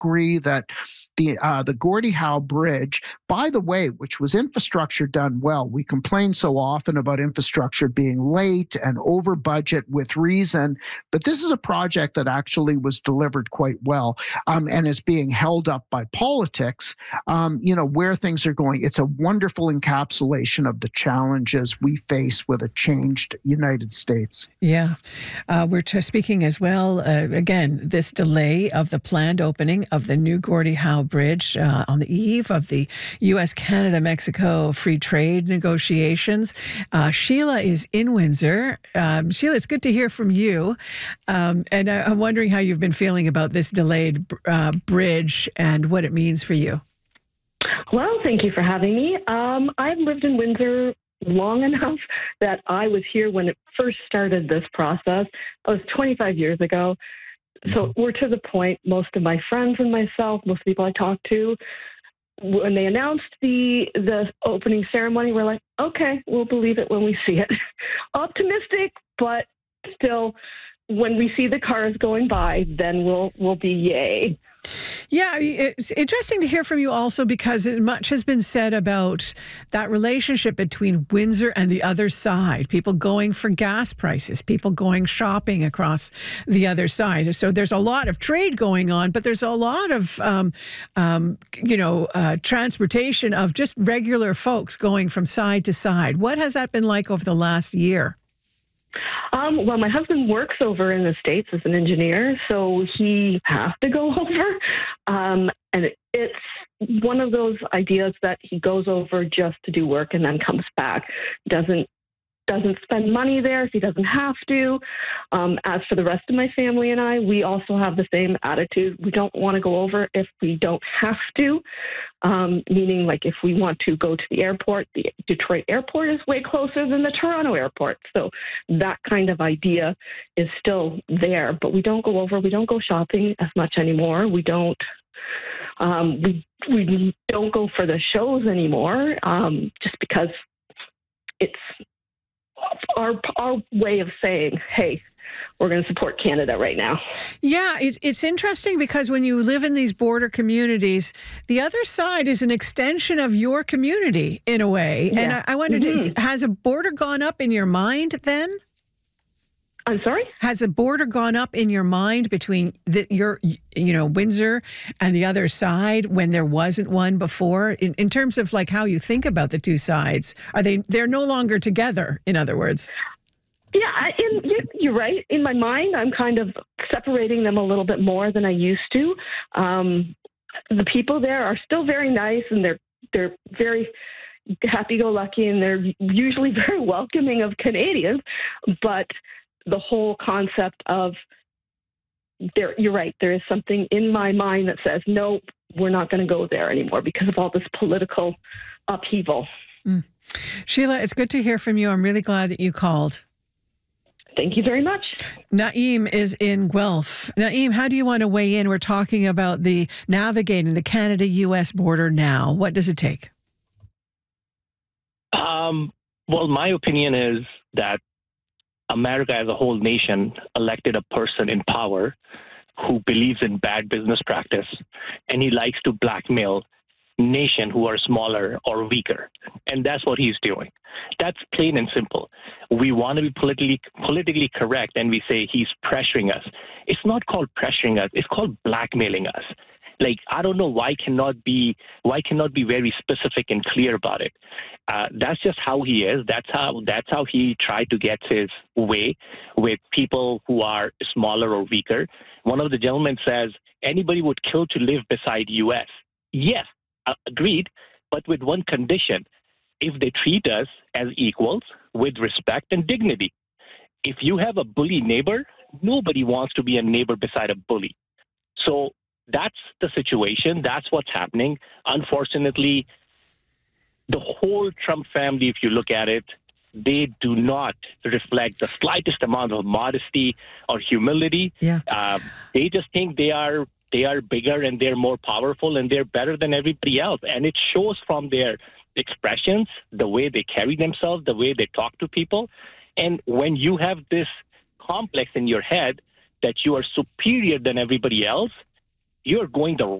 agree that the Gordie Howe Bridge, by the way, which was infrastructure done well. We complain so often about infrastructure being late and over budget with reason, but this is a project that actually was delivered quite well, and is being held up by politics. Where things are going. It's a wonderful encapsulation of the challenges we face with a changed United States. Yeah. We're speaking as well, again, this delay of the planned opening of the new Gordie Howe Bridge on the eve of the U.S., Canada, Mexico free trade negotiations. Sheila is in Windsor. Sheila, it's good to hear from you. And I'm wondering how you've been feeling about this delayed bridge and what it means for you. Well, thank you for having me. I've lived in Windsor long enough that I was here when it first started this process. It was 25 years ago. So we're to the point, most of my friends and myself, most people I talk to, when they announced the opening ceremony, we're like, okay, we'll believe it when we see it. Optimistic, but still, when we see the cars going by, then we'll be yay. Yeah, it's interesting to hear from you also because much has been said about that relationship between Windsor and the other side, people going for gas prices, people going shopping across the other side. So there's a lot of trade going on, but there's a lot of, transportation of just regular folks going from side to side. What has that been like over the last year? Well, my husband works over in the States as an engineer, so he has to go over. And it's one of those ideas that he goes over just to do work and then comes back. Doesn't spend money there if he doesn't have to. As for the rest of my family and I, we also have the same attitude. We don't want to go over if we don't have to, meaning like if we want to go to the airport, the Detroit airport is way closer than the Toronto airport. So that kind of idea is still there, but we don't go over. We don't go shopping as much anymore. We don't go for the shows anymore, just because it's our way of saying, hey, we're going to support Canada right now. Yeah, it's interesting because when you live in these border communities, the other side is an extension of your community in a way. Yeah. And I wondered, has a border gone up in your mind then? I'm sorry? Has a border gone up in your mind between your Windsor and the other side when there wasn't one before? In terms of like how you think about the two sides, they're no longer together, in other words? Yeah, you're right. In my mind, I'm kind of separating them a little bit more than I used to. The people there are still very nice, and they're very happy-go-lucky, and they're usually very welcoming of Canadians, but the whole concept of you're right. There is something in my mind that says, no, we're not going to go there anymore because of all this political upheaval. Sheila, it's good to hear from you. I'm really glad that you called. Thank you very much. Naeem is in Guelph. Naeem, how do you want to weigh in? We're talking about navigating the Canada-U.S. border now. What does it take? Well, my opinion is that America as a whole nation elected a person in power who believes in bad business practice, and he likes to blackmail nations who are smaller or weaker. And that's what he's doing. That's plain and simple. We want to be politically correct, and we say he's pressuring us. It's not called pressuring us. It's called blackmailing us. Like, I don't know why cannot be very specific and clear about it. That's just how he is. That's how he tried to get his way with people who are smaller or weaker. One of the gentlemen says anybody would kill to live beside U.S. Yes, agreed, but with one condition: if they treat us as equals with respect and dignity. If you have a bully neighbor, nobody wants to be a neighbor beside a bully. So that's the situation. That's what's happening. Unfortunately, the whole Trump family, if you look at it, they do not reflect the slightest amount of modesty or humility. Yeah. They just think they are bigger and they're more powerful and they're better than everybody else. And it shows from their expressions, the way they carry themselves, the way they talk to people. And when you have this complex in your head that you are superior than everybody else, you're going the